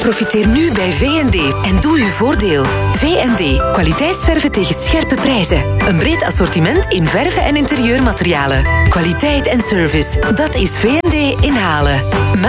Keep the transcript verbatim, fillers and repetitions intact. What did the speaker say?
Profiteer nu bij V en D en doe uw voordeel. V en D, kwaliteitsverven tegen scherpe prijzen. Een breed assortiment in verven en interieurmaterialen. Kwaliteit en service, dat is V en D in Halen. Meld